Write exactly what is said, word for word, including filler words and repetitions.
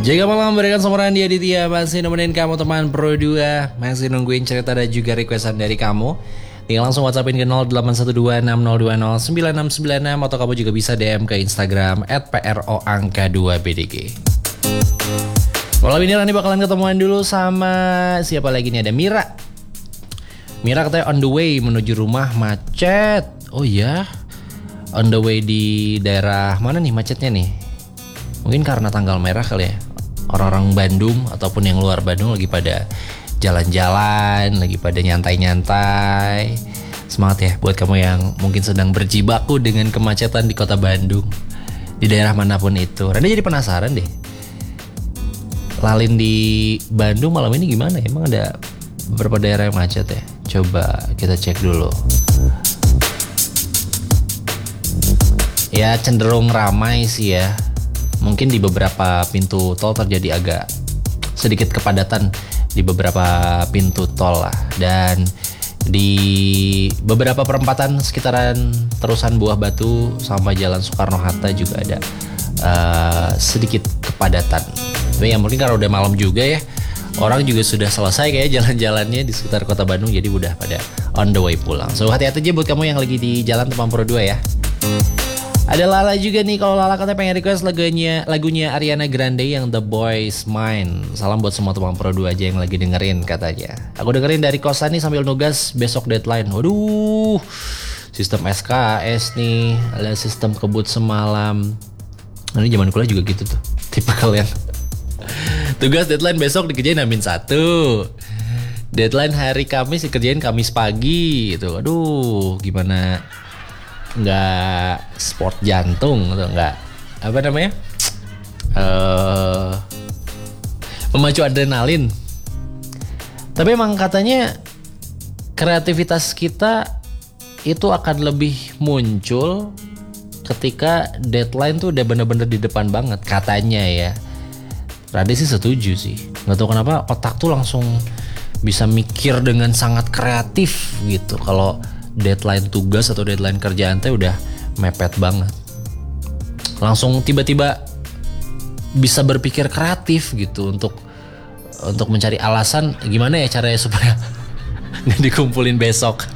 Jaga malam berikan sama Randy Aditya. Masih nemenin kamu teman Pro dua. Masih nungguin cerita dan juga requestan dari kamu. Tinggal langsung WhatsAppin ke nol delapan satu dua enam nol dua nol sembilan enam sembilan enam. Atau kamu juga bisa D M ke Instagram at pro angka dua b d g. Malam ini Randy bakalan ketemuan dulu sama siapa lagi nih, ada Mira. Mira katanya on the way menuju rumah macet. Oh iya, on the way di daerah mana nih macetnya nih? Mungkin karena tanggal merah kali ya. Orang-orang Bandung ataupun yang luar Bandung lagi pada jalan-jalan, lagi pada nyantai-nyantai. Semangat ya buat kamu yang mungkin sedang berjibaku dengan kemacetan di kota Bandung, di daerah manapun itu. Randy jadi penasaran deh, lalin di Bandung malam ini gimana? Emang ada beberapa daerah yang macet ya? Coba kita cek dulu. Ya cenderung ramai sih ya. Mungkin di beberapa pintu tol terjadi agak sedikit kepadatan di beberapa pintu tol lah. Dan di beberapa perempatan sekitaran Terusan Buah Batu sama Jalan Soekarno-Hatta juga ada uh, sedikit kepadatan. Tapi ya mungkin karena udah malam juga ya, orang juga sudah selesai kayak jalan-jalannya di sekitar kota Bandung, jadi udah pada on the way pulang. So hati-hati aja buat kamu yang lagi di jalan teman Pro dua ya. Ada Lala juga nih, kalau Lala katanya pengen request lagunya lagunya Ariana Grande yang The Boy's Mine. Salam buat semua teman Pro dua aja yang lagi dengerin katanya. Aku dengerin dari kosan nih sambil nugas besok deadline. Waduh, sistem S K S nih, ada sistem kebut semalam. Ini zaman kuliah juga gitu tuh, tipe kalian. Tugas deadline besok dikerjain Amin satu. Deadline hari Kamis dikerjain Kamis pagi gitu. Aduh, gimana? Nggak sport jantung atau nggak apa namanya uh, memacu adrenalin. Tapi emang katanya kreativitas kita itu akan lebih muncul ketika deadline tuh udah bener-bener di depan banget katanya ya. Rade sih setuju sih, nggak tahu kenapa otak tuh langsung bisa mikir dengan sangat kreatif gitu kalau deadline tugas atau deadline kerjaan teh udah mepet banget. Langsung tiba-tiba bisa berpikir kreatif gitu untuk untuk mencari alasan gimana ya caranya supaya nggak dikumpulin besok.